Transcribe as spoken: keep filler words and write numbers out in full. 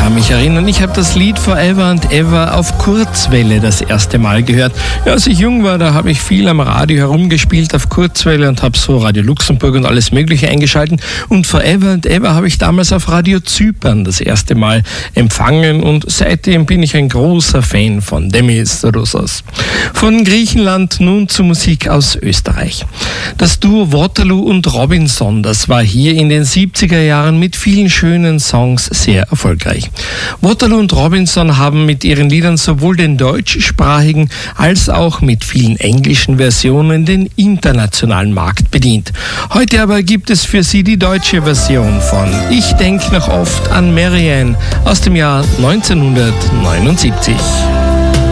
kann mich erinnern, ich habe das Lied Forever and Ever auf Kurzwelle das erste Mal gehört. Ja, als ich jung war, da habe ich viel am Radio herumgespielt auf Kurzwelle und habe so Radio Luxemburg und alles Mögliche eingeschalten. Und Forever and Ever habe ich damals auf Radio Zypern das erste Mal empfangen und seitdem bin ich ein großer Fan von Demis Roussos. Von Griechenland nun zur Musik aus Österreich. Das Duo Waterloo und Robinson, das war hier in den siebziger Jahren mit vielen schönen Songs sehr erfolgreich. Waterloo und Robinson haben mit ihren Liedern sowohl den deutschsprachigen als auch mit vielen englischen Versionen den internationalen Markt bedient. Heute aber gibt es für sie die deutsche Version von Ich denk noch oft an Marianne aus dem Jahr neunzehnhundertneunundsiebzig.